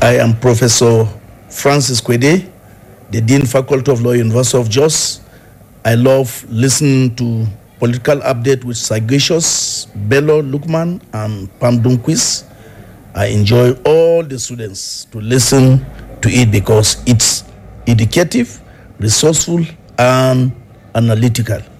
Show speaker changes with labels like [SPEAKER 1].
[SPEAKER 1] I am Professor Francis Kwede, the Dean Faculty of Law, University of Jos. I love listening to political update with Sagacious, Bello Lukman, and Pam Dunquist. I enjoy all the students to listen to it because it's educative, resourceful, and analytical.